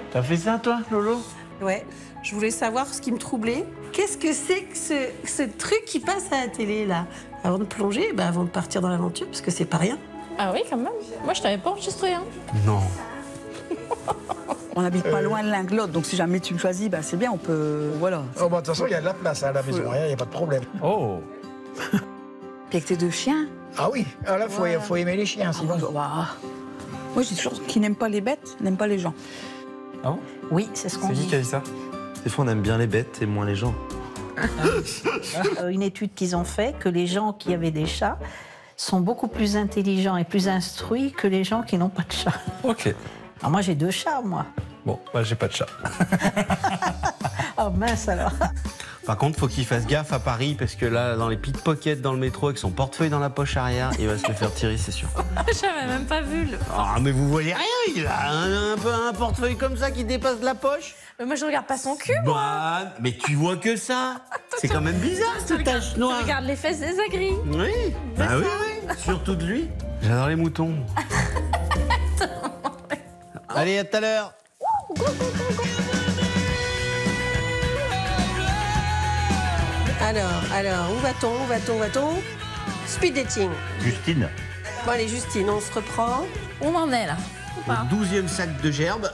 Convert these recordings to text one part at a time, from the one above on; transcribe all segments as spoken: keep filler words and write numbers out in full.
T'as fait ça, toi, Lolo? Ouais, je voulais savoir ce qui me troublait. Qu'est-ce que c'est que ce, ce truc qui passe à la télé, là? Avant de plonger, bah, avant de partir dans l'aventure, parce que c'est pas rien. Ah oui, quand même. Moi, je t'avais pas enregistré, hein. Non. On n'habite pas loin de l'un de l'autre, donc si jamais tu me choisis, bah, c'est bien, on peut... Voilà. Oh, bah, de toute façon, il y a de la place à la maison, il n'y a pas de problème. Oh. Puis avec tes deux chiens. Ah oui, ah, là, il faut, Ouais. faut aimer les chiens, sinon. Ah, bah, moi, je dis toujours qu'ils n'aiment pas les bêtes, n'aiment pas les gens. Ah bon? Oui, c'est ce qu'on C'est qui dit. qui a dit ça? Des fois, on aime bien les bêtes et moins les gens. Euh, Une étude qu'ils ont fait, que les gens qui avaient des chats sont beaucoup plus intelligents et plus instruits que les gens qui n'ont pas de chat. Ok. Alors moi, j'ai deux chats, moi. Bon, bah j'ai pas de chat. Oh mince, alors. Par contre, faut qu'il fasse gaffe à Paris parce que là, dans les pickpockets dans le métro avec son portefeuille dans la poche arrière, il va se le faire tirer, c'est sûr. J'avais même pas vu le... Ah, mais vous voyez rien, il a un, un peu un portefeuille comme ça qui dépasse la poche. Mais moi, je regarde pas son cul, moi. Bah, mais tu vois que ça. C'est quand même bizarre cette tache Je noire. regarde les fesses des agris. Oui, bah oui, oui, surtout de lui. J'adore les moutons. Allez, à tout à l'heure. Alors, alors, où va-t-on, où va-t-on, où va-t-on? Speed dating. Justine. Bon, allez, Justine, on se reprend. Où on en est, là? Le douzième sac de gerbes.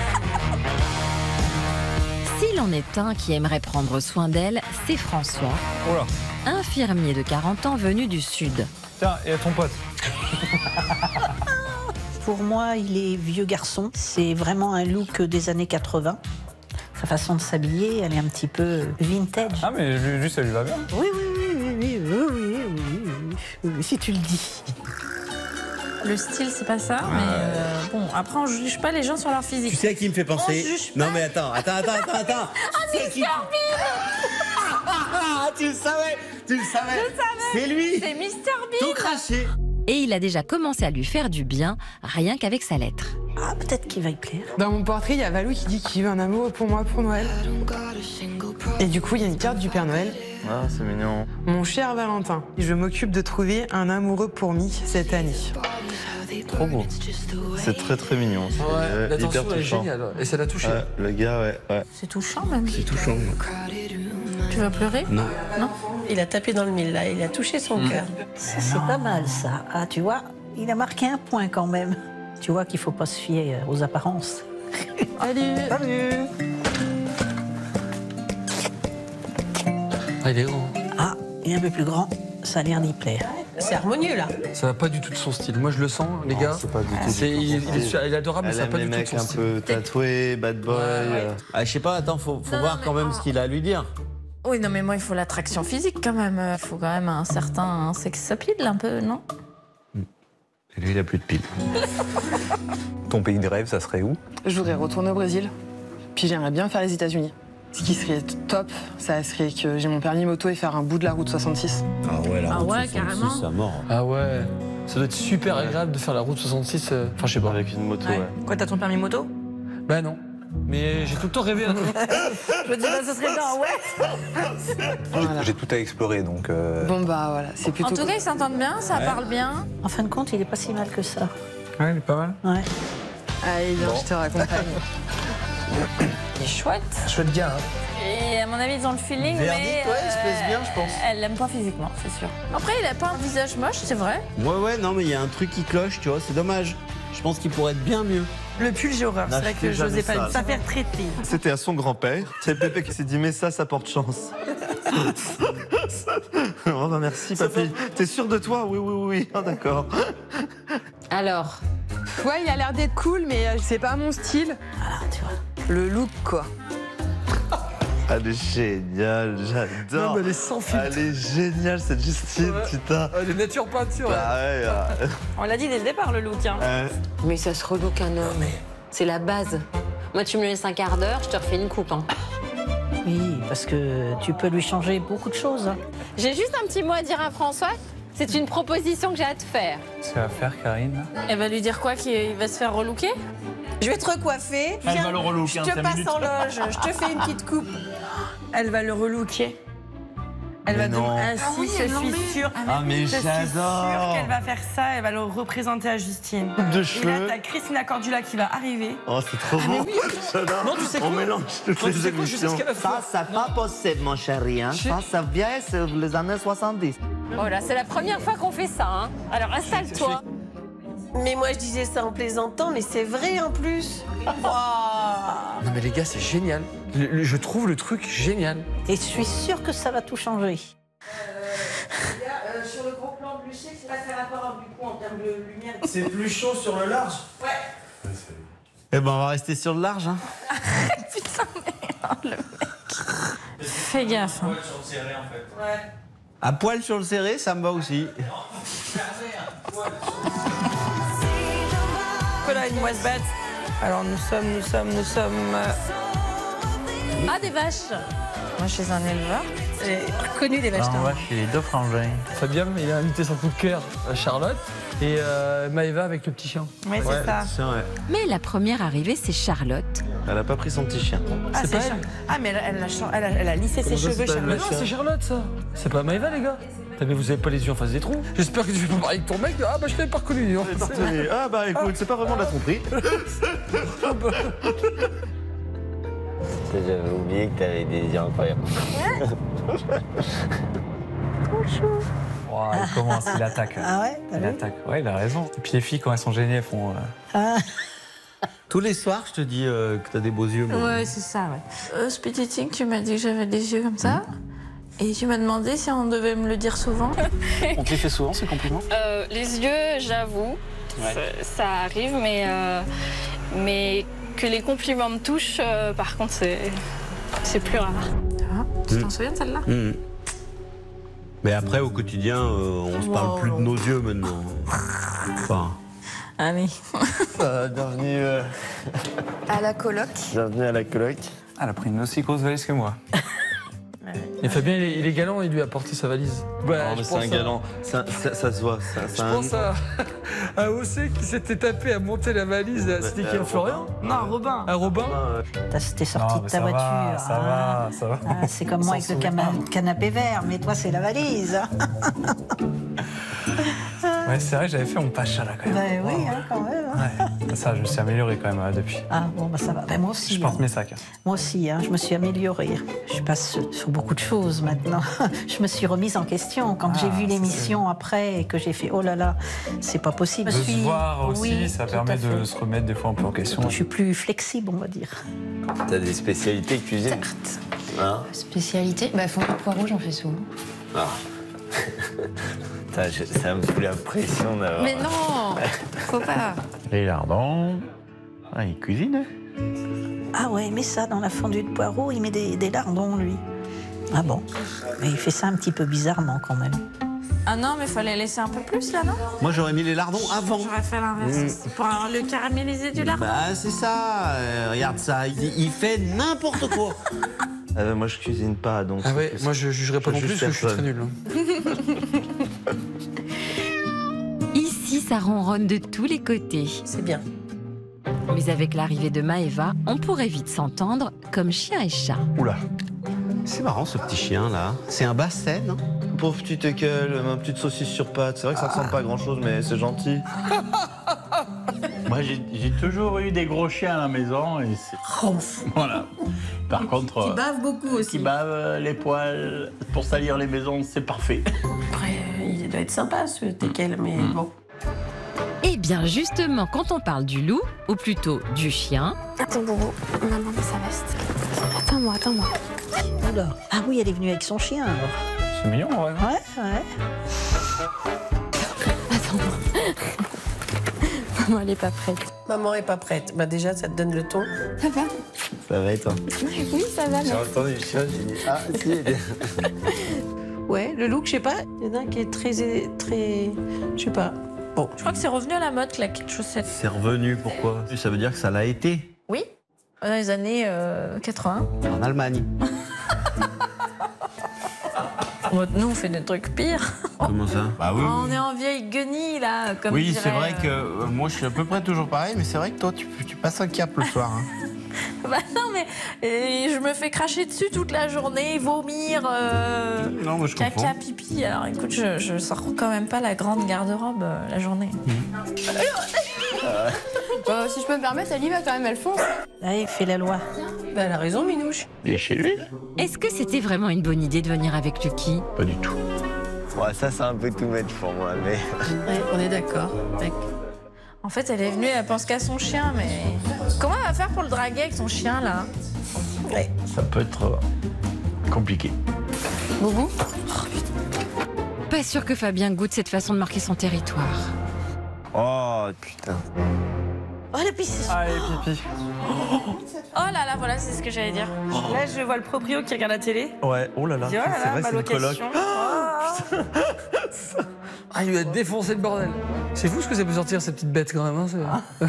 S'il en est un qui aimerait prendre soin d'elle, c'est François, Oh là. infirmier de quarante ans venu du Sud. Tiens, et à ton pote? Pour moi, il est vieux garçon. C'est vraiment un look des années quatre-vingts. Sa façon de s'habiller, elle est un petit peu vintage. Ah, mais lui, lui, ça lui va bien. Oui, oui, oui, oui, oui, oui, oui, oui, oui, oui, oui, si tu le dis. Le style, c'est pas ça, mais euh, bon, après, on juge pas les gens sur leur physique. Tu sais à qui il me fait penser? On juge Non pas. mais attends, attends, attends, attends, attends. Ah, Tu sais à qui- Ah, tu le savais, tu le savais. C'est lui. C'est Mister Tout Bean. craché. Et il a déjà commencé à lui faire du bien, rien qu'avec sa lettre. Ah, peut-être qu'il va y plaire. Dans mon portrait, il y a Valou qui dit qu'il veut un amour pour moi pour Noël. Et du coup, il y a une carte du Père Noël. Ah, c'est mignon. Mon cher Valentin, je m'occupe de trouver un amoureux pour moi cette année. Trop beau. C'est très très mignon. C'est euh, hyper touchant. Et ça l'a touché. Ouais, le gars, ouais, ouais. C'est touchant, même. C'est touchant. Tu vas pleurer? Non. Non? Il a tapé dans le mille, là. Il a touché son cœur. Ça, c'est pas mal, ça. Ah, tu vois, il a marqué un point quand même. Tu vois qu'il faut pas se fier euh, aux apparences. Salut. Salut. Ah, il est grand. Ah, il est un peu plus grand. Ça a l'air d'y plaire. C'est harmonieux, là. Ça va pas du tout de son style. Moi, je le sens, les gars. C'est pas du tout. C'est- il, il est, il est adorable, mais Elle ça va aime pas les du tout de mecs son un style. peu tatoués, bad boy. Ouais, ouais. euh. Ah, je sais pas, attends, faut, faut Non, voir non, quand mais même oh. ce qu'il a à lui dire. Oui, non, mais moi, il faut l'attraction physique, quand même. Il faut quand même un certain sex appeal, un peu, non? Et lui, il a plus de piles. Ton pays de rêve, ça serait où? Je voudrais retourner au Brésil. Puis j'aimerais bien faire les États-Unis. Ce qui serait top, ça serait que j'ai mon permis moto et faire un bout de la route soixante-six. Ah ouais, la Ah route ouais, soixante-six, carrément. c'est à mort. Ah ouais. Ça doit être super agréable de faire la route soixante-six. euh, Enfin, je sais pas. Avec une moto, Ouais. ouais. Quoi, t'as ton permis moto? Bah non. Mais j'ai tout le temps rêvé d'un truc. Je me dis, bah, ce serait bien, ouais. Voilà. J'ai tout à explorer, donc... euh, Bon, bah voilà, c'est plutôt En tout cool. cas, ils s'entendent bien, ça parle bien. En fin de compte, il est pas si mal que ça. Ouais, il est pas mal. Ouais. Allez, viens, je te raccompagne. Il est chouette. Chouette gars, hein. Et à mon avis, ils ont le feeling, Verdict, mais... ouais, il se plaise bien, je pense. Elle l'aime pas physiquement, c'est sûr. Après, il a pas un visage moche, c'est vrai. Ouais, ouais, non, mais il y a un truc qui cloche, tu vois, c'est dommage. Je pense qu'il pourrait être bien mieux. Le pull, j'ai horreur. C'est vrai N'achetez que j'osais jamais pas ça. le dire. Ça fait traiter. C'était à son grand-père. C'est Pépé qui s'est dit, mais ça, ça porte chance. Oh, bah merci, papy. T'es sûr de toi? Oui, oui, oui. Ah, d'accord. Alors, Ouais, il a l'air d'être cool, mais euh, c'est pas mon style. Voilà, tu vois. Le look, quoi. Elle est géniale, j'adore. Non, mais elle est sans filtre. Elle est géniale, cette Justine, Ouais. putain. Elle est nature peinture. Bah ouais, euh, On l'a dit dès le départ, le look. Hein. euh, Mais ça se relook un homme. C'est la base. Moi, tu me laisses un quart d'heure, je te refais une coupe. Hein. Oui, parce que tu peux lui changer beaucoup de choses. hein. J'ai juste un petit mot à dire à François. C'est une proposition que j'ai à te faire. Qu'est-ce qu'elle va faire, Karine? Elle va lui dire quoi, qu'il va se faire relooker? Je vais te recoiffer. Elle Viens, va le relooker je en te cinq passe minutes. en loge. Je te fais une petite coupe. Elle va le relooker. Elle Mais va non. demander. Ah, Ah si, oui, je elle l'en suis met. sûre. Ah, mais Je suis sûre j'adore. qu'elle va faire ça. Elle va le représenter à Justine. Coupe de Et là, cheveux. t'as Christina Cordula qui va arriver. Oh, c'est trop bon. J'adore. Non, tu sais On quoi mélange toutes Non, tu les sais quoi, je sais ce émissions. qu'elle a fait. Ça, c'est pas possible, mon chéri. Hein. Je- Ça, ça vient sur les années soixante-dix. Oh là, c'est la première fois qu'on fait ça. Hein. Alors installe-toi. Mais moi, je disais ça en plaisantant, mais c'est vrai en plus. Waouh. Non mais les gars, c'est génial. Le- le- je trouve le truc génial. Et je suis sûre que ça va tout changer. Sur le gros plan de Lucien, c'est pas quel rapport du coup en termes de lumière. C'est plus chaud sur le large. Ouais. Eh ben, on va rester sur le large. Hein. Putain, merde, le mec. Fais gaffe. Hein. Ouais. À poil sur le serré, ça me va aussi. Voilà une moisse bête. Alors nous sommes, nous sommes, nous sommes. euh, Ah, des vaches. Moi, chez un éleveur. J'ai reconnu les vaches. on va chez les deux frangins. Fabien, il a invité son coup de cœur à Charlotte et euh, Maëva avec le petit chien. Oui, c'est ça. C'est vrai. Mais la première arrivée, c'est Charlotte. Elle a pas pris son petit chien. Ah, C'est c'est pas Char- elle. Ah, mais elle, elle a, chan- elle a- elle a lissé ses Comment ça, cheveux, c'est pas Mais Charlotte. non, c'est Charlotte ça. C'est pas Maëva, les gars. Putain, mais vous avez pas les yeux en face des trous. J'espère que tu fais pas pareil que ton mec. Ah bah je l'avais pas reconnu. dis donc. Ah bah écoute, c'est pas vraiment de la tromperie. J'avais oublié que t'avais des yeux incroyables. Oh, il commence, il attaque. Ah ouais, t'as Il vu? attaque. Ouais, il a raison. Et puis les filles, quand elles sont gênées, elles font. euh, Ah. Tous les soirs, je te dis euh, que t'as des beaux yeux. moi. Ouais, c'est ça, ouais. Euh, Spitting, tu m'as dit que j'avais des yeux comme ça. Et tu m'as demandé si on devait me le dire souvent. On te les fait souvent ces compliments. Euh, les yeux, j'avoue, Ouais. ça, ça arrive, mais, euh, mais que les compliments me touchent, euh, par contre, c'est c'est plus rare. Tu t'en souviens de celle-là? Mmh. Mais après, au quotidien, euh, on se parle Wow. plus de nos yeux maintenant. Enfin, Allez. euh, bienvenue, euh, À la coloc. bienvenue à la coloc. Ah, elle a pris une aussi grosse valise que moi. Et Fabien, il est, il est galant, il lui a apporté sa valise. Ouais, Non, mais je c'est pense un à- galant. Ça, ça, ça se voit. Ça, Je ça a un- pense à, à O C qui s'était tapé à monter la valise. C'était qui, euh, un Florian? Non, Robin. Un Robin? Euh, T'as- T'es sorti Non, de mais ta ça voiture. va, ça hein. va, ça va. Ah, c'est comme moi avec le cama- canapé vert, mais toi, c'est la valise. Ouais, c'est vrai, j'avais fait mon pacha là quand même. Ben oui, hein, quand même. hein. Ouais, ça, je me suis amélioré quand même euh, depuis. Ah bon, bah ça va. Ben, moi aussi. Je porte hein. mes sacs. Moi aussi, hein, je me suis améliorée. Je passe sur, sur beaucoup de choses maintenant. Je me suis remise en question quand Ah, j'ai vu c'est l'émission après et que j'ai fait oh là là, c'est pas possible. De Je se suis- voir aussi, oui, ça tout permet à de fait. se remettre des fois un peu en question. Je suis plus flexible, on va dire. T'as des spécialités cuisine. Certes. Hein? Spécialité? Bah, fondue de poireau, j'en fais souvent. Ah. Putain, je- ça me fout la pression d'avoir. Mais non, faut pas. Les lardons. Ah, il cuisine. Ah ouais, il met ça dans la fondue de poireau, il met des, des lardons, lui. Ah bon. Mais il fait ça un petit peu bizarrement quand même. Ah non, mais fallait laisser un peu plus là, non? Moi, j'aurais mis les lardons avant. J'aurais fait l'inverse. Mm. Pour avoir le caraméliser du lardon. Bah, c'est ça. euh, regarde ça. Il, il fait n'importe quoi. Euh, moi, je cuisine pas, donc. Ah ouais, moi je jugerai pas Je non plus juge parce que je suis très personne. nul. hein. Ici, ça ronronne de tous les côtés. C'est bien. Mais avec l'arrivée de Maëva, on pourrait vite s'entendre comme chien et chat. Oula. C'est marrant ce petit chien là. C'est un basset, non? Pauvre petite équelle, ma petite saucisse sur pattes. C'est vrai que ça ressemble pas à grand chose, mais c'est gentil. Moi, j'ai j'ai toujours eu des gros chiens à la maison et c'est. Voilà. Par contre. Qui euh, bave beaucoup aussi. Qui bave euh, les poils pour salir les maisons, c'est parfait. Après, euh, il doit être sympa ce teckel, mais bon. Eh bien, justement, quand on parle du loup, ou plutôt du chien, Attends, Bobo, maman met sa veste. Attends-moi, attends-moi. Oula. Ah oui, elle est venue avec son chien alors. C'est mignon, ouais. Ouais, ouais. Attends-moi. Maman, elle est pas prête. Maman est pas prête. Bah déjà, ça te donne le ton. Ça va? Ça va et toi? Oui, ça va, J'ai merci. entendu le chien, j'ai dit ah si. elle est- Ouais, le look, je sais pas. Il y en a un qui est très, très, je sais pas. Bon, Je crois que c'est revenu à la mode, la kit chaussette. C'est revenu, pourquoi? Ça veut dire que ça l'a été. Oui, dans les années euh, quatre-vingts. En Allemagne. Bon, nous, on fait des trucs pires. Comment ça? Bah oui. On est en vieille guenille, là, comme Oui, dirait, c'est vrai euh, que euh, moi je suis à peu près toujours pareil, mais c'est vrai que toi tu, tu passes un cap le soir. hein. Bah non, mais et je me fais cracher dessus toute la journée, vomir, euh, Non, moi, je caca, comprends. pipi. Alors écoute, je, je sors quand même pas la grande garde-robe euh, la journée. Bah, si je peux me permettre, elle y va quand même, elle fonce. Allez, fais la loi. Bah, elle a raison, Minouche. Il est chez lui? Est-ce que c'était vraiment une bonne idée de venir avec Lucky? Pas du tout. Ouais, ça, c'est un peu too much pour moi, mais. Ouais, on est d'accord. Avec- En fait, elle est venue, elle pense qu'à son chien, mais comment elle va faire pour le draguer avec son chien là? Ouais. Ça peut être euh, compliqué. Boubou? Pas sûr que Fabien goûte cette façon de marquer son territoire. Oh, putain. Oh, la piscine. Allez, pipi. Oh là là, voilà, c'est ce que j'allais dire. Là, je vois le proprio qui regarde la télé. Ouais, oh là là, Je dis, oh là c'est là, vrai, ma c'est une coloc. location. Oh. Ah, il lui a défoncé le bordel. C'est fou ce que ça peut sortir, cette petite bête, quand même. Hein, c'est-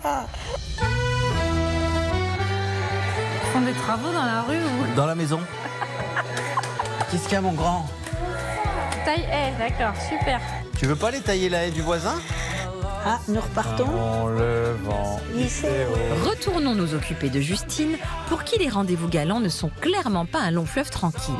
Ils font des travaux dans la rue ou... Dans la maison. Qu'est-ce qu'il y a, mon grand? Taille haie, d'accord, super. Tu veux pas aller tailler la haie du voisin? Ah, nous repartons. On le vent. Retournons nous occuper de Justine, pour qui les rendez-vous galants ne sont clairement pas un long fleuve tranquille.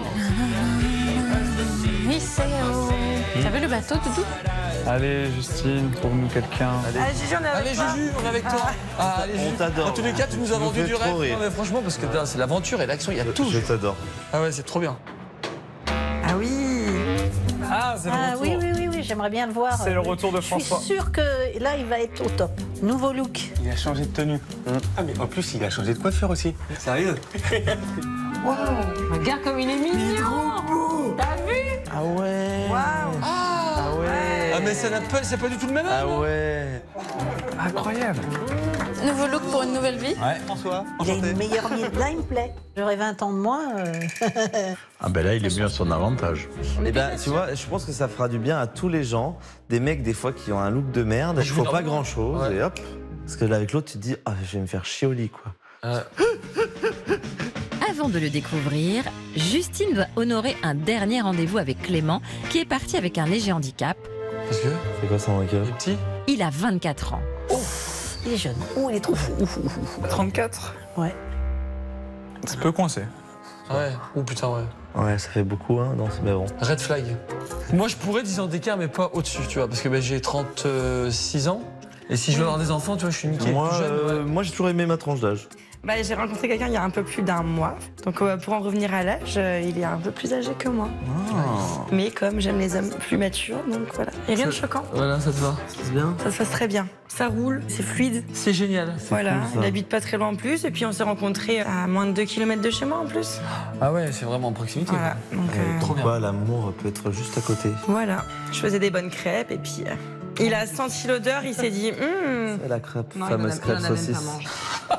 Oui, c'est... T'as vu le bateau, Doudou? Allez, Justine, trouve-nous quelqu'un. Allez, Gigi, on est avec Allez, toi. Juju, on est avec toi. Ah, allez, On Juju. t'adore. Dans tous les cas, tu nous as Tu nous vendu fais du trop rêve. rire. Non, mais franchement, parce que là, c'est l'aventure et l'action, il y a tout. Je t'adore. Ah ouais, c'est trop bien. Ah oui. Ah, c'est le Ah retour. oui, oui, oui, oui, j'aimerais bien le voir. C'est le retour de François. Je suis sûre que là, il va être au top. Nouveau look. Il a changé de tenue. Ah, mais en plus, il a changé de coiffure aussi. Sérieux? Regarde comme il est mignon. T'as vu? Ah ouais. Waouh. Ah ouais. Ah, mais ça n'a pas, c'est pas du tout le même Ah âge. ouais. Incroyable. Nouveau look pour une nouvelle vie? Ouais. François, Il a enchanté. une meilleure mine. Là, il me plaît. J'aurais vingt ans de moins. euh. Ah ben là, il est mieux à son avantage. Eh ben, tu vois, je pense que ça fera du bien à tous les gens. Des mecs, des fois, qui ont un look de merde, il Je faut vous pas le- grand chose, Ouais. et hop. Parce que là, avec l'autre, tu te dis, ah, je vais me faire chier au lit, quoi. Euh, Avant de le découvrir, Justine doit honorer un dernier rendez-vous avec Clément, qui est parti avec un léger handicap. Parce que C'est quoi son handicap? il est petit. Il a vingt-quatre ans. Il est jeune. Oh, il est trop fou. trente-quatre. Ouais. C'est peu coincé. Ouais. Oh putain, ouais. Ouais, ça fait beaucoup, hein. Non, c'est mais bon. Red flag. Moi, je pourrais dix ans d'écart, mais pas au-dessus, tu vois, parce que bah, j'ai trente-six ans. Et si je veux avoir des enfants, tu vois, je suis niqué. Moi, Plus jeune, euh, ouais. moi, j'ai toujours aimé ma tranche d'âge. Bah, j'ai rencontré quelqu'un il y a un peu plus d'un mois. Donc, euh, pour en revenir à l'âge, euh, il est un peu plus âgé que moi. Mais comme j'aime les hommes plus matures, donc voilà. Et rien de Ça- choquant. Voilà, ça te va. C'est bien. Ça se passe très bien. Ça roule, c'est fluide. C'est génial. Voilà, cool, ça. il habite pas très loin en plus. Et puis, on s'est rencontrés à moins de deux kilomètres de chez moi en plus. Ah ouais, c'est vraiment en proximité. Voilà. Donc, euh, Trop bien. Bah, l'amour peut être juste à côté. voilà. Je faisais des bonnes crêpes et puis. euh, il a senti l'odeur, il s'est dit. Hum. C'est la crêpe, Non, il fameuse en a- il crêpe en a même saucisse. pas mangé.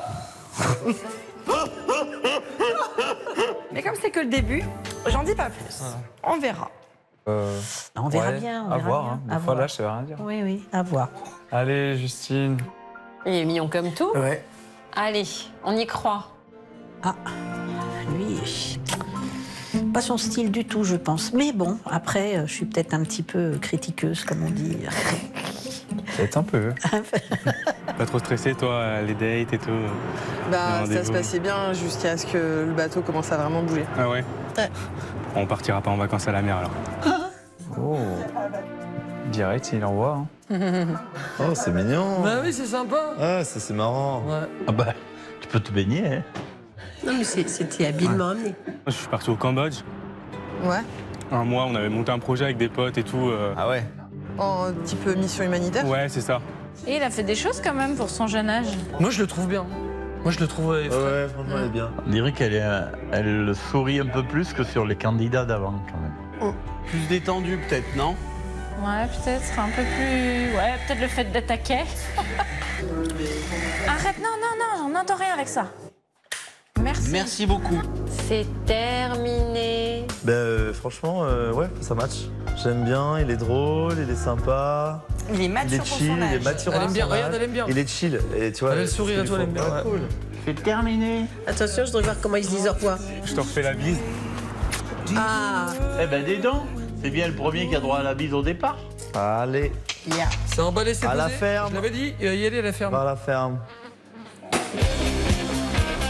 Mais comme c'est que le début, j'en dis pas plus. On verra. Euh, On verra ouais, bien. On à verra voir. bien. Hein. À Des fois, voir. là, je sais rien dire. Oui, oui, à voir. Allez, Justine. Il est mignon comme tout. Ouais. Allez, on y croit. Ah, lui, pas son style du tout, je pense. Mais bon, après, euh, je suis peut-être un petit peu critiqueuse, comme on dit. Peut-être un peu. Pas trop stressé, toi, les dates et tout? Bah, Les ça rendez-vous. se passait bien jusqu'à ce que le bateau commence à vraiment bouger. Ah ouais? Ouais. On partira pas en vacances à la mer alors. Oh. Direct, il envoie. Hein. Oh, c'est mignon. Bah oui, c'est sympa. Ah, ça, c'est marrant. Ouais. Ah bah, tu peux te baigner, hein. Non, mais c'est- c'était habilement amené. Moi, je suis parti au Cambodge. Ouais. Un mois, on avait monté un projet avec des potes et tout. euh. Ah ouais? En type mission humanitaire. Ouais, c'est ça. Et il a fait des choses quand même pour son jeune âge. Moi, je le trouve bien. Moi, je le trouve. euh, frais. Ouais, franchement, elle est bien. On dirait qu'elle est, euh, elle sourit un peu plus que sur les candidats d'avant, quand même. Plus détendu, peut-être, non? Ouais, peut-être un peu plus... Ouais, peut-être le fait d'attaquer. Arrête, non, non, non, on n'entend rien avec ça. Merci. Merci beaucoup. C'est terminé. Bah, euh, franchement, euh, ouais, ça match. J'aime bien, il est drôle, il est sympa. Il est Il mature est pour chill, son il est âge. mature. Elle à aime bien, son regarde, âge. elle aime bien. Il est chill. Et tu vois, Elle a le sourire ce et tout, qu'il elle aime bien, faut- ouais. cool. C'est terminé. Attention, je dois voir comment ils se disent au revoir. Je te refais la bise. Ah, Eh ben, dis donc, c'est bien le premier qui a droit à la bise au départ. Allez, yeah. C'est emballé, c'est À posé. la ferme. Je l'avais dit, euh, y aller à la ferme. par la ferme.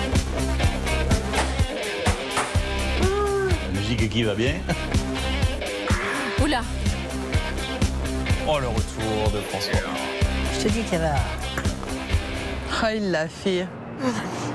qui va bien. Oula. Oh, le retour de François. Je te dis qu'elle va... Ah, il l'a fait.